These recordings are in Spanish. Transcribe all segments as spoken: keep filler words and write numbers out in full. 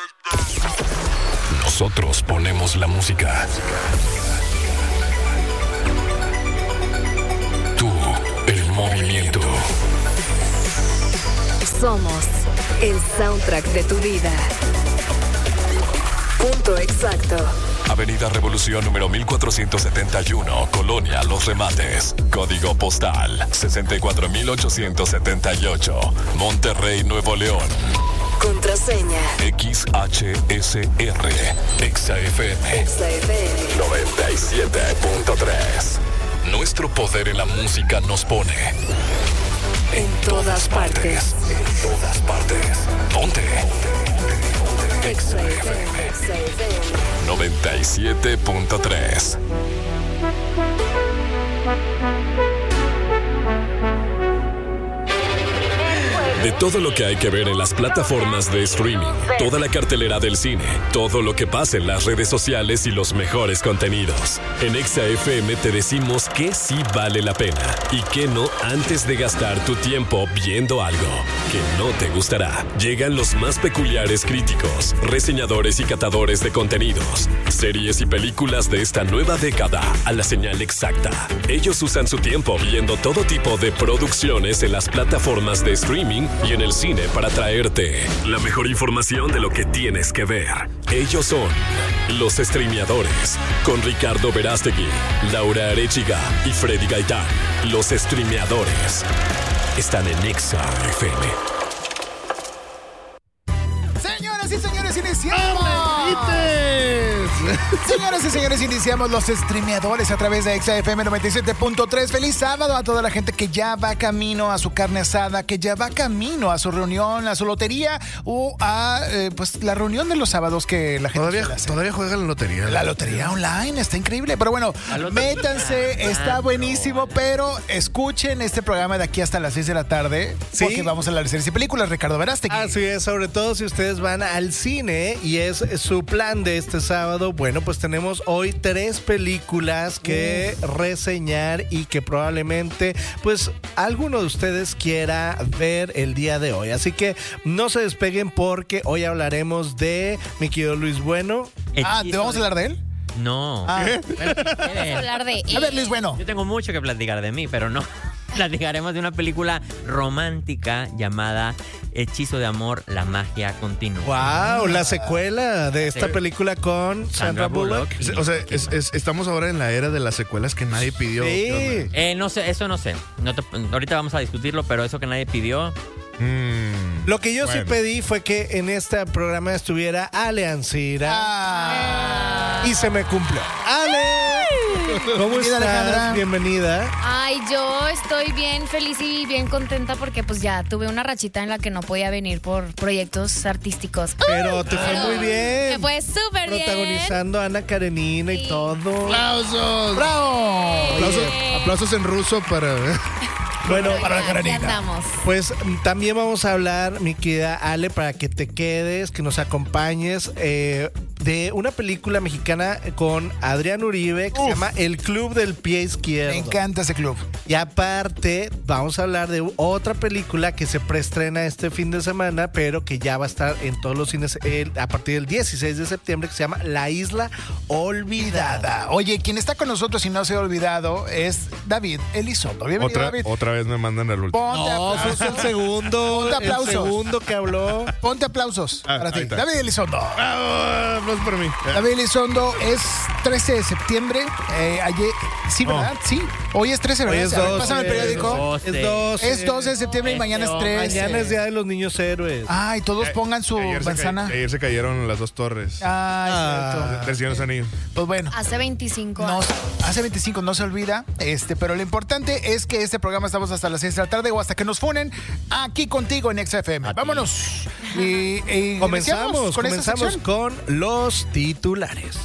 Nosotros ponemos la música. Tú, el movimiento. Somos el soundtrack de tu vida. Punto exacto. Avenida Revolución número mil cuatrocientos setenta y uno, Colonia Los Remates. Código postal sesenta y cuatro mil ochocientos setenta y ocho, Monterrey, Nuevo León. Contraseña X H S R, Exa F M, Exa F M noventa y siete punto tres. Nuestro poder en la música nos pone en todas partes. En todas partes. Ponte. Exa F M, Exa F M noventa y siete punto tres. De todo lo que hay que ver en las plataformas de streaming, toda la cartelera del cine, todo lo que pasa en las redes sociales y los mejores contenidos. En Exa F M te decimos que sí vale la pena y que no antes de gastar tu tiempo viendo algo que no te gustará. Llegan los más peculiares críticos, reseñadores y catadores de contenidos, series y películas de esta nueva década a la señal exacta. Ellos usan su tiempo viendo todo tipo de producciones en las plataformas de streaming y en el cine para traerte la mejor información de lo que tienes que ver. Ellos son los streameadores, con Ricardo Verástegui, Laura Arechiga y Freddy Gaitán. Los streameadores están en Exa F M. Señoras y señores, iniciamos. Señoras y señores, iniciamos los streameadores a través de Exa F M noventa y siete punto tres. Feliz sábado a toda la gente que ya va camino a su carne asada, que ya va camino a su reunión, a su lotería o a eh, pues la reunión de los sábados que la gente todavía, hace. todavía juega la lotería. La lotería online está increíble, pero bueno, métanse, está buenísimo, pero escuchen este programa de aquí hasta las seis de la tarde, ¿Sí? Porque vamos a hablar de series y películas. Ricardo Verástegui. Así es, sobre todo si ustedes van al cine y es su plan de este sábado. Bueno, pues tenemos hoy tres películas que mm. reseñar y que probablemente pues alguno de ustedes quiera ver el día de hoy. Así que no se despeguen porque hoy hablaremos de mi querido Luis Bueno. Ah, ¿te vamos a hablar de él? No. Ah. Bueno, Vamos a hablar de A ver, Luis Bueno. Yo tengo mucho que platicar de mí, pero no. Platicaremos de una película romántica llamada Hechizo de Amor, la magia continúa. Wow, la secuela de esta Sí. película con Sandra, Sandra Bullock. Bullock. O sea, es, es, estamos ahora en la era de las secuelas que nadie pidió. Sí. Eh, no sé, eso no sé. No te, ahorita vamos a discutirlo, pero eso que nadie pidió. Mm, Lo que yo bueno. sí pedí fue que en este programa estuviera Ale Ancira. Ah. Y se me cumplió. Ale, ¿cómo Bienvenida, estás? Alejandra. Bienvenida. Ay, yo estoy bien feliz y bien contenta porque pues ya tuve una rachita en la que no podía venir por proyectos artísticos. Pero te fue muy bien. Me fue súper bien. Protagonizando a Ana Karenina y Sí. todo. ¡Aplausos! ¡Bravo! Aplausos, Bien. aplausos en ruso para... Bueno, para la Aquí Karenina. andamos. pues también vamos a hablar, mi querida Ale, para que te quedes, que nos acompañes, eh, de una película mexicana con Adrián Uribe que Uf. se llama El Club del Pie Izquierdo. Me encanta ese club. Y aparte, vamos a hablar de otra película que se preestrena este fin de semana, pero que ya va a estar en todos los cines el, a partir del dieciséis de septiembre, que se llama La Isla Olvidada. Olvidada. Oye, quien está con nosotros y no se ha olvidado es David Elizondo. Bienvenido, Otra, David. otra vez me mandan al último. Ponte No, aplausos. fue el segundo, Ponte el aplausos. segundo que habló. Ponte aplausos Ah, para ahí ti. está. David Elizondo. Ah, aplausos para mí. David Elizondo es trece de septiembre. Eh, ayer, sí, ¿verdad? Sí. Hoy es trece, Hoy ¿verdad? es A ver, doce. Pásame el periódico. doce. Es doce. Es doce de septiembre y mañana es trece. Mañana es Día de los Niños Héroes. Ay, todos pongan su Ayer se, manzana. ca- ayer se cayeron las dos torres. Ay, Ah. cierto. Del Señor de los Anillos. Pues bueno. Hace veinticinco No, años. hace veinticinco, no se olvida, este, pero lo importante es que este programa estamos hasta las seis de la tarde o hasta que nos funen aquí contigo en Exa F M. Vámonos. Y, y Comenzamos, iniciamos con esta comenzamos sección. con los titulares.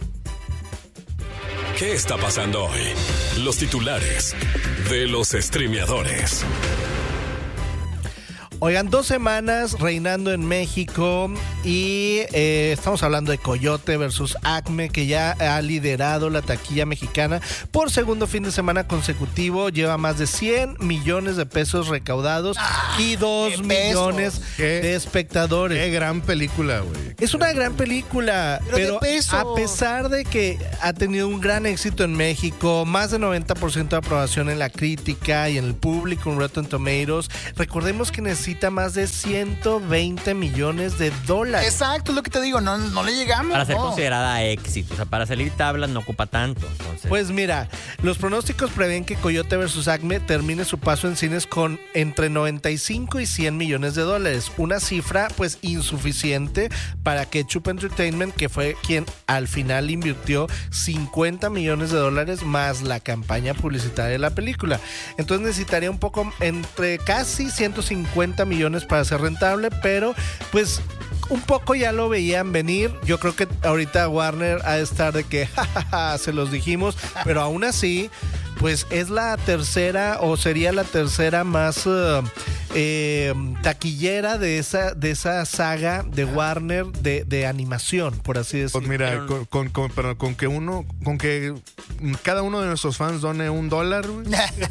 ¿Qué está pasando hoy? Los titulares de los streameadores. Oigan, dos semanas reinando en México y eh, estamos hablando de Coyote versus Acme, que ya ha liderado la taquilla mexicana por segundo fin de semana consecutivo. Lleva más de cien millones de pesos recaudados ah, y dos millones qué, de espectadores. Qué gran película, güey. Es una gran película, pero, pero a pesar de que ha tenido un gran éxito en México, más de noventa por ciento de aprobación en la crítica y en el público, en Rotten Tomatoes, recordemos que necesita más de ciento veinte millones de dólares. Exacto, es lo que te digo, no, no le llegamos. Para ser no. considerada éxito, o sea, para salir tablas no ocupa tanto. Entonces. Pues mira, los pronósticos prevén que Coyote versus Acme termine su paso en cines con entre noventa y cinco y cien millones de dólares, una cifra pues insuficiente para Ketchup Entertainment, que fue quien al final invirtió cincuenta millones de dólares más la campaña publicitaria de la película. Entonces necesitaría un poco entre casi ciento cincuenta millones para ser rentable, pero pues un poco ya lo veían venir. Yo creo que ahorita Warner ha de estar de que jajaja, se los dijimos, pero aún así pues es la tercera o sería la tercera más uh, eh, taquillera de esa de esa saga de Warner de, de animación, por así decirlo. Pues mira, Pero- con, con, con, pero con que uno, con que cada uno de nuestros fans done un dólar, güey,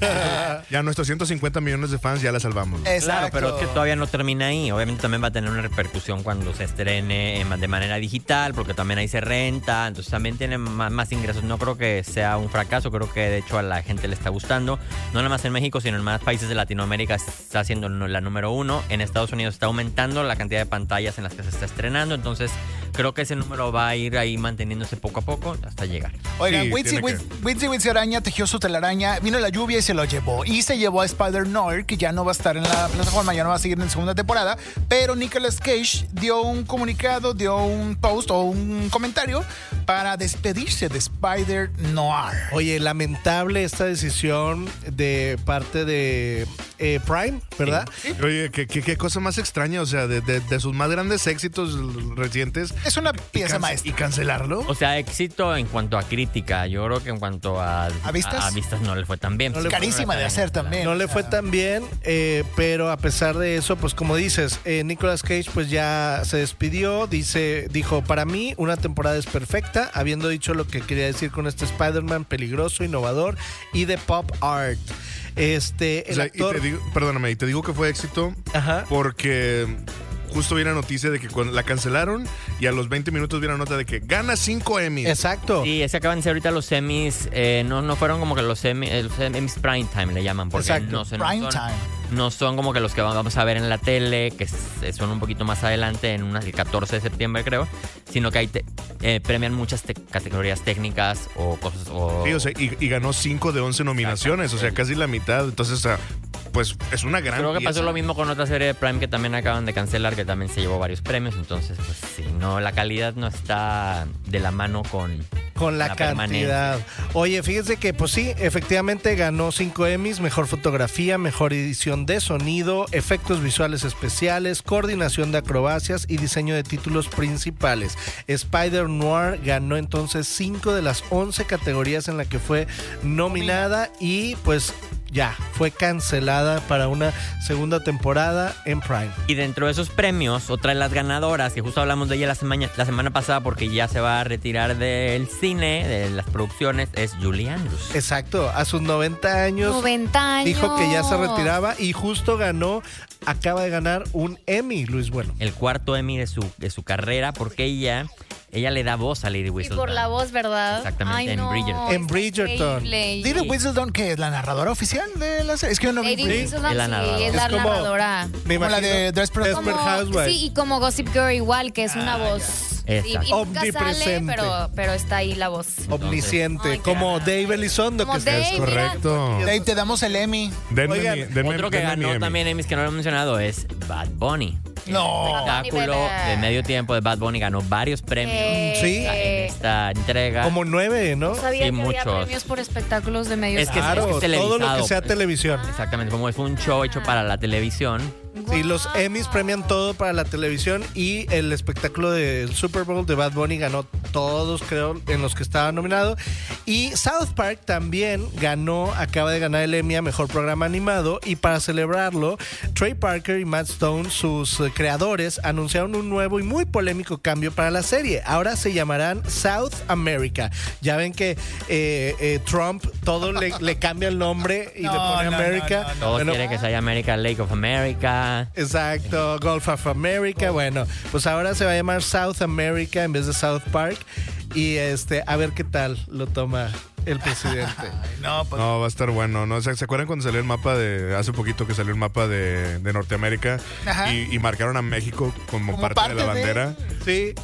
ya nuestros ciento cincuenta millones de fans ya la salvamos. güey. Exacto. Claro, pero es que todavía no termina ahí. Obviamente también va a tener una repercusión cuando se estrene en- de manera digital, porque también ahí se renta, entonces también tiene más, más ingresos. No creo que sea un fracaso, creo que de hecho a la gente le está gustando. No nada más en México, sino en más países de Latinoamérica está siendo la número uno. En Estados Unidos está aumentando la cantidad de pantallas en las que se está estrenando, entonces creo que ese número va a ir ahí manteniéndose poco a poco hasta llegar. Oigan, Sí, Witsi tiene Witsi- Witsi Witsi Araña tejió su telaraña, vino la lluvia y se lo llevó. Y se llevó a Spider-Noir, que ya no va a estar en la plataforma, ya no va a seguir en segunda temporada. Pero Nicolas Cage dio un comunicado, dio un post o un comentario para despedirse de Spider-Noir. Oye, lamentable esta decisión de parte de eh, Prime, ¿verdad? Oye, ¿qué, qué, qué cosa más extraña, o sea, de, de, de sus más grandes éxitos recientes. Es una y pieza cance- maestra. Y cancelarlo. O sea, éxito en cuanto a crítica. Yo creo que en cuanto a, ¿A vistas? a, a vistas no le fue tan bien. No le fue Carísima de hacer también. No le fue tan bien, eh, pero a pesar de eso, pues como dices, eh, Nicolas Cage pues ya se despidió, dice, dijo, para mí una temporada es perfecta, habiendo dicho lo que quería decir con este Spider-Man peligroso, innovador y de pop art. Este, O el sea, actor... y te digo, perdóname, y te digo que fue éxito Ajá. porque justo vi la noticia de que cuando la cancelaron y a los veinte minutos vi la nota de que gana cinco Emmys. Exacto. Sí, es que acaban de ser ahorita los semis, eh, no, no fueron como que los semis, eh, los Emmys Prime Time le llaman, porque Exacto. no, se- no Prime son, time. no son como que los que vamos a ver en la tele, que s- son un poquito más adelante, en unas, el catorce de septiembre creo, sino que ahí te, eh, premian muchas te- categorías técnicas o cosas. O, Sí, o sea, y, y ganó cinco de once nominaciones, o sea, casi la mitad. Entonces, o sea, pues es una gran Creo que pasó pieza. lo mismo con otra serie de Prime que también acaban de cancelar, que también se llevó varios premios. Entonces, pues sí, no, la calidad no está de la mano con, Con la, la cantidad. Oye, fíjense que, pues sí, efectivamente ganó cinco Emmys, mejor fotografía, mejor edición de sonido, efectos visuales especiales, coordinación de acrobacias y diseño de títulos principales. Spider-Noir ganó entonces cinco de las once categorías en la que fue nominada y pues ya, fue cancelada para una segunda temporada en Prime. Y dentro de esos premios, otra de las ganadoras, que justo hablamos de ella la semana, la semana pasada porque ya se va a retirar del cine, de las producciones, es Julie Andrews. Exacto, a sus noventa años. noventa años. Dijo que ya se retiraba y justo ganó, acaba de ganar un Emmy, Luis Bueno. El cuarto Emmy de su, de su carrera, porque ella, ella le da voz a Lady Y Whistledown. por la voz, ¿verdad? Exactamente, Ay, en no, Bridgerton. En está Bridgerton. increíble. Lady Whistledown, que es la narradora oficial de la serie. Es que yo no vi. Lady Bridgerton. Whistledown, es la sí, narradora. es la Es como- narradora. Me Como la imagino- de Desperate Desperate Como- Housewives. Sí, y como Gossip Girl igual, que es una voz. Sí, Exacto. y nunca sale, Omnipresente. pero, pero está ahí la voz. Omnisciente, Ay, como caray. Dave Elizondo, Como que Dave, es Es correcto. Dave, te damos el Emmy. Denme Oigan, mi- denme- Otro que denme mi ganó Emmy. también Emmys que no lo he mencionado es Bad Bunny. No. El espectáculo Bad Bunny, de medio tiempo de Bad Bunny ganó varios premios Eh, Sí. en eh, esta entrega. como nueve, ¿no? no sabía Sí, que había muchos. premios por espectáculos de medios. Es que- Claro, es todo lo que televisado, sea pues. televisión. Exactamente, como es un show hecho para la televisión, Sí, los Emmys premian todo para la televisión y el espectáculo del Super Bowl de Bad Bunny ganó todos, creo, en los que estaba nominado. Y South Park también ganó, acaba de ganar el Emmy a Mejor Programa Animado, y para celebrarlo, Trey Parker y Matt Stone, sus eh, creadores, anunciaron un nuevo y muy polémico cambio para la serie. Ahora se llamarán South America. Ya ven que eh, eh, Trump todo le, le cambia el nombre y No, le pone no, America. no, no, no. Todos Bueno, quieren que sea America, Lake of America. exacto, Gulf of America. Bueno, pues ahora se va a llamar South America en vez de South Park. Y este, a ver qué tal lo toma el presidente. Ay, no, pues. No, va a estar bueno. ¿No? ¿Se, ¿se acuerdan cuando salió el mapa de... Hace poquito que salió el mapa de, de Norteamérica Ajá. y, y marcaron a México como, Como parte, parte de la de- bandera? Sí.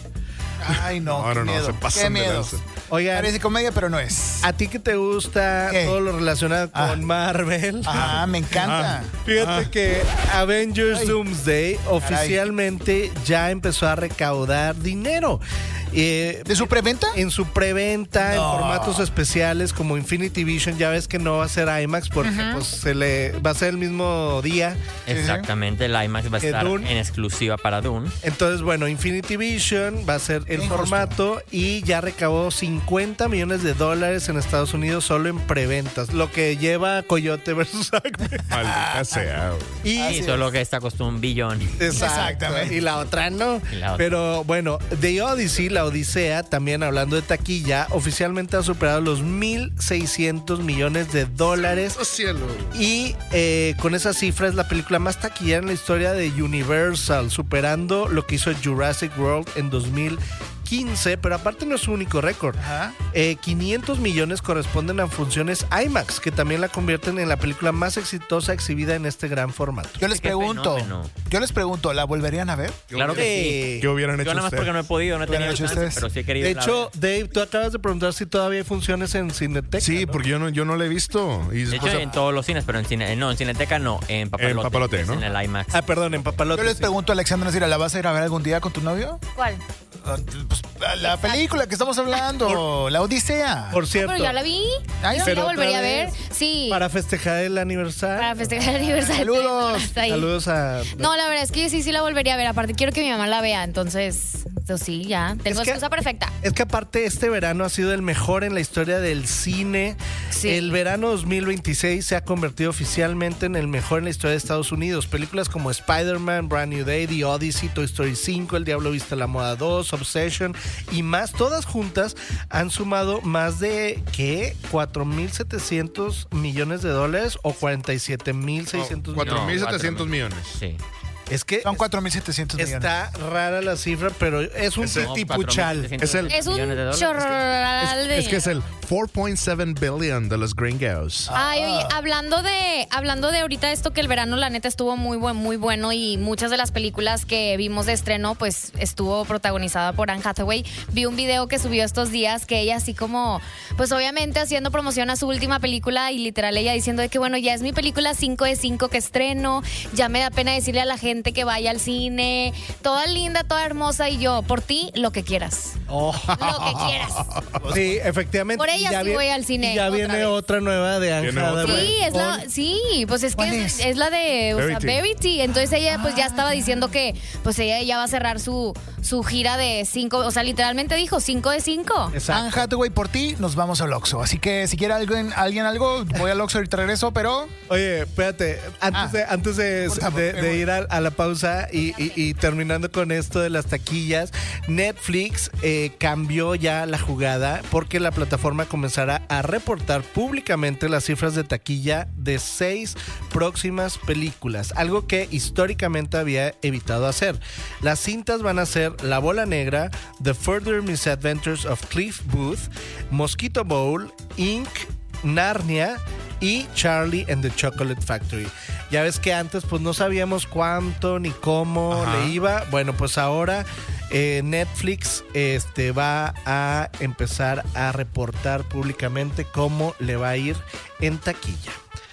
Ay, no. No, qué no, no, miedo. se pasan Qué de miedo. lanza. Oigan, Parece comedia, pero no es. ¿a ti que te gusta ¿Qué? todo lo relacionado Ah. con Marvel? Ah, me encanta. Fíjate Ah. que Avengers Ay. Doomsday oficialmente ya empezó a recaudar dinero. Eh, ¿De su preventa? en su preventa, No. en formatos especiales como Infinity Vision. Ya ves que no va a ser IMAX porque pues se le va a ser el mismo día. Exactamente, el IMAX va a Que estar Dune. en exclusiva para Dune. Entonces, bueno, Infinity Vision va a ser el Injusto. formato y ya recaudó cincuenta millones de dólares en Estados Unidos solo en preventas, lo que lleva Coyote versus Acme. Maldita sea, güey. Y Así Y solo que esta costó un billón. Exacto. Exactamente. Y la otra no. Y la otra. Pero bueno, The Odyssey, la Odisea, también hablando de taquilla, oficialmente ha superado los mil seiscientos millones de dólares. ¡Oh, cielo! Y eh, con esa cifra es la película más taquillera en la historia de Universal, superando lo que hizo Jurassic World en dos mil quince, pero aparte no es su único récord. Ajá. Eh, quinientos millones corresponden a funciones IMAX, que también la convierten en la película más exitosa exhibida en este gran formato. Yo les Qué pregunto, fenómeno. yo les pregunto, ¿la volverían a ver? Claro que sí. ¿Qué hubieran hecho Yo nada más ustedes? porque no he podido, no he ¿Qué hubieran tenido hecho chance, ustedes? pero sí he querido. De ir a hecho, ver. Dave, tú acabas de preguntar si todavía hay funciones en Cineteca. Sí, ¿no? porque yo no, yo no la he visto. Y, De o hecho, sea, en todos los cines, pero en cine, no, en Cineteca no, en Papalote. En Papalote, es ¿no? En el IMAX. Ah, perdón, en Papalote. Yo les sí. pregunto a Alexandra Nasira, ¿la vas a ir a ver algún día con tu novio? ¿Cuál? Ah, pues, la película que estamos hablando, La Odisea. Por cierto, Pero ya la vi. Ah, ¿Y ya. sí Pero la volvería a otra ver? vez, Sí. para festejar el aniversario. Para festejar el aniversario. Saludos. Hasta ahí. Saludos a... No, la verdad es que sí, sí la volvería a ver. Aparte, quiero que mi mamá la vea. Entonces, pues sí, ya. Tengo Es que- excusa perfecta. Es que aparte este verano ha sido el mejor en la historia del cine. Sí. El verano dos mil veintiséis se ha convertido oficialmente en el mejor en la historia de Estados Unidos. Películas como Spider-Man, Brand New Day, The Odyssey, Toy Story cinco, El Diablo Viste la Moda dos, Obsession y más, todas juntas han sumado más de, ¿qué? cuatro mil setecientos millones de dólares o cuarenta y siete mil seiscientos millones. cuatro mil setecientos No, millones. Sí. Es que Son cuatro mil setecientos millones. está rara la cifra, pero es un Es el- titipuchal. Es el- Es un millones de dólares. chorral de Es que es dinero. el cuatro punto siete billion de los gringos. Ay, oye, hablando de, hablando de ahorita esto que el verano la neta estuvo muy buen, muy bueno y muchas de las películas que vimos de estreno pues estuvo protagonizada por Anne Hathaway. Vi un video que subió estos días que ella así como, pues obviamente haciendo promoción a su última película y literal ella diciendo de que bueno, ya es mi película cinco de cinco que estreno, ya me da pena decirle a la gente que vaya al cine, toda linda, toda hermosa y yo, por ti, lo que quieras. Oh. Lo que quieras. Sí, efectivamente. Por ella Y ya sí vi- voy al cine y ya otra viene vez. otra nueva de Anne ¿Viene otra? Hathaway. Sí, es la, sí, pues es ¿Cuál que es? es? es la de o sea, Verity. Verity. Entonces ella pues ya estaba diciendo que pues ella ya va a cerrar su, su gira de cinco, o sea, literalmente dijo cinco de cinco. Exacto. Anne Hathaway, por ti, nos vamos al Oxxo. Así que si quiere alguien, alguien algo, voy al Oxxo, ahorita regreso, pero... Oye, espérate, antes Ah, de, antes de, por favor, de- me de voy. ir a, a la pausa y, y- y terminando con esto de las taquillas, Netflix eh, cambió ya la jugada porque la plataforma comenzará a reportar públicamente las cifras de taquilla de seis próximas películas, algo que históricamente había evitado hacer. Las cintas van a ser La Bola Negra, The Further Misadventures of Cliff Booth, Mosquito Bowl, Incorporated, Narnia y Charlie and the Chocolate Factory. Ya ves que antes pues no sabíamos cuánto ni cómo Ajá. le iba. Bueno, pues ahora eh, Netflix este, va a empezar a reportar públicamente cómo le va a ir en taquilla.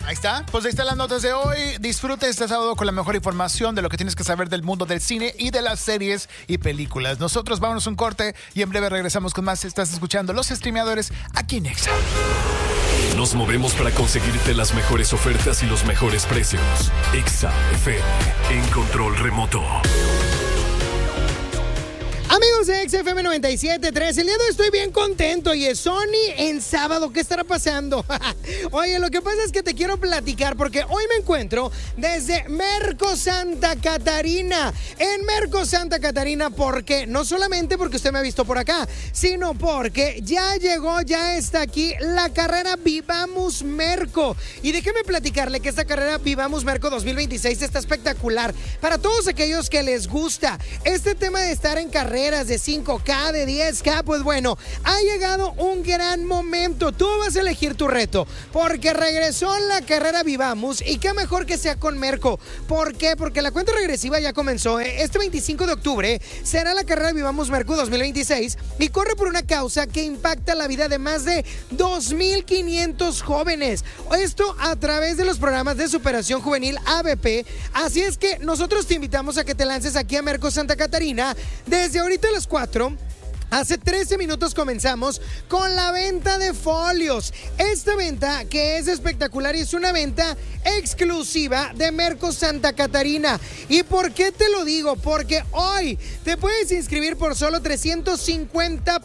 Ahí está, pues ahí están las notas de hoy. Disfrute este sábado con la mejor información de lo que tienes que saber del mundo del cine y de las series y películas. Nosotros vámonos un corte y en breve regresamos con más. Estás escuchando Los Streameadores aquí en Exa. Nos movemos para conseguirte las mejores ofertas y los mejores precios. Exa F M en control remoto. Amigos de X F M noventa y siete punto tres, el día de hoy estoy bien contento y es Sony en sábado. ¿Qué estará pasando? Oye, lo que pasa es que te quiero platicar porque hoy me encuentro desde Merco Santa Catarina. En Merco Santa Catarina, porque no solamente porque usted me ha visto por acá, sino porque ya llegó, ya está aquí la carrera Vivamos Merco. Y déjeme platicarle que esta carrera Vivamos Merco dos mil veintiséis está espectacular para todos aquellos que les gusta este tema de estar en carrera de cinco K, de diez K, pues bueno, ha llegado un gran momento. Tú vas a elegir tu reto, porque regresó la carrera Vivamos, y qué mejor que sea con Merco. ¿Por qué? Porque la cuenta regresiva ya comenzó. Este veinticinco de octubre será la carrera Vivamos Merco dos mil veintiséis y corre por una causa que impacta la vida de más de dos mil quinientos jóvenes. Esto a través de los programas de superación juvenil A B P. Así es que nosotros te invitamos a que te lances aquí a Merco Santa Catarina desde ahorita a las cuatro. Hace trece minutos comenzamos con la venta de folios. Esta venta que es espectacular y es una venta exclusiva de Merco Santa Catarina. ¿Y por qué te lo digo? Porque hoy te puedes inscribir por solo trescientos cincuenta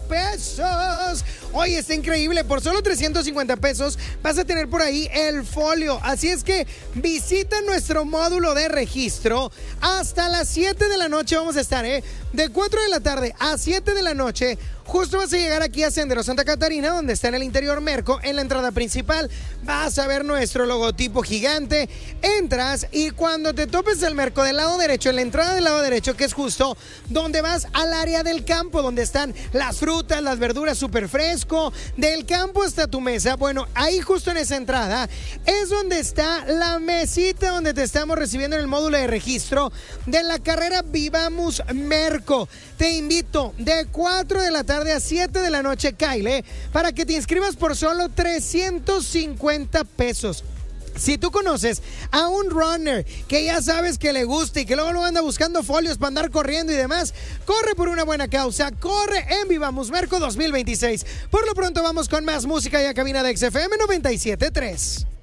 pesos. Oye, está increíble. Por solo trescientos cincuenta pesos vas a tener por ahí el folio. Así es que visita nuestro módulo de registro. Hasta las siete de la noche vamos a estar, ¿eh? De cuatro de la tarde a siete de la noche. Justo vas a llegar aquí a Sendero Santa Catarina, donde está en el interior Merco, en la entrada principal. Vas a ver nuestro logotipo gigante. Entras y cuando te topes el Merco del lado derecho, en la entrada del lado derecho, que es justo donde vas al área del campo, donde están las frutas, las verduras súper fresco, del campo hasta tu mesa. Bueno, ahí justo en esa entrada es donde está la mesita donde te estamos recibiendo en el módulo de registro de la carrera Vivamos Merco. Te invito de cuatro de la tarde a siete de la noche, Kyle, para que te inscribas por solo trescientos cincuenta pesos. Si tú conoces a un runner que ya sabes que le gusta y que luego lo anda buscando folios para andar corriendo y demás, corre por una buena causa, corre en Vivamos Merco dos mil veintiséis. Por lo pronto vamos con más música y a cabina de X F M noventa y siete punto tres.